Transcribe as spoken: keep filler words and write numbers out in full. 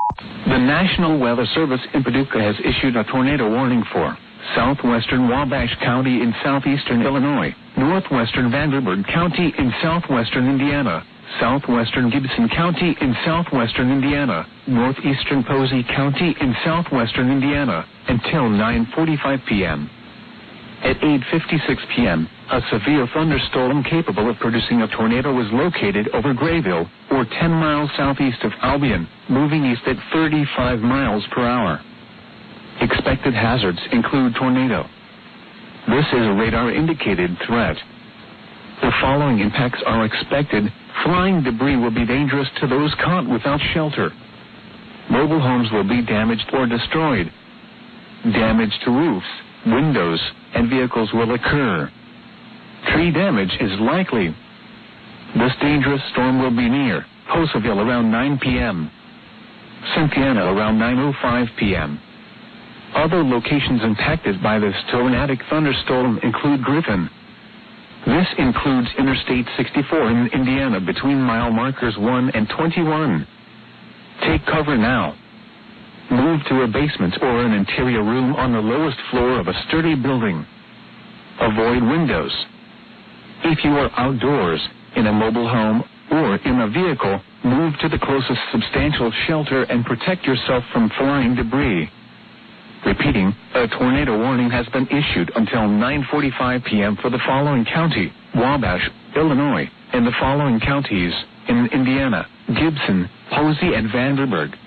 The National Weather Service in Paducah has issued a tornado warning for southwestern Wabash County in southeastern Illinois, northwestern Vanderburgh County in southwestern Indiana, southwestern Gibson County in southwestern Indiana, northeastern Posey County in southwestern Indiana, until nine forty-five p.m. At eight fifty-six p.m., a severe thunderstorm capable of producing a tornado was located over Grayville, or ten miles southeast of Albion, moving east at thirty-five miles per hour. Expected hazards include tornado. This is a radar-indicated threat. The following impacts are expected. Flying debris will be dangerous to those caught without shelter. Mobile homes will be damaged or destroyed. Damage to roofs, windows, and vehicles will occur. Tree damage is likely. This dangerous storm will be near Poseville around nine p.m. Cynthiana around nine oh five p.m. Other locations impacted by this tornadic thunderstorm include Griffin. This includes Interstate sixty-four in Indiana between mile markers one and twenty-one. Take cover now. Move to a basement or an interior room on the lowest floor of a sturdy building. Avoid windows. If you are outdoors, in a mobile home, or in a vehicle, move to the closest substantial shelter and protect yourself from flying debris. Repeating, a tornado warning has been issued until nine forty-five p.m. for the following county, Wabash, Illinois, and the following counties in Indiana, Gibson, Posey, and Vanderburgh.